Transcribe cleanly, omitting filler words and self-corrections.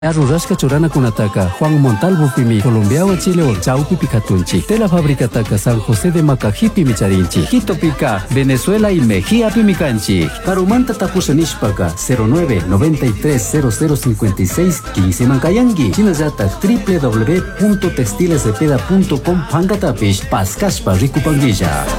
Rurashka churanakunataka Juan Montalvopimi Colombiawa Chile Chaupi Katunchi de la fábrica San José de Macajipi Micharinchi Quito Pica Venezuela y Mejía Pimicanchi Carumanta Tapusanishpaka 09 93 0056 15 Mancayangi Chinayata www.textilesdepeda.com Pangatapish Pascashpa Ricupanguilla.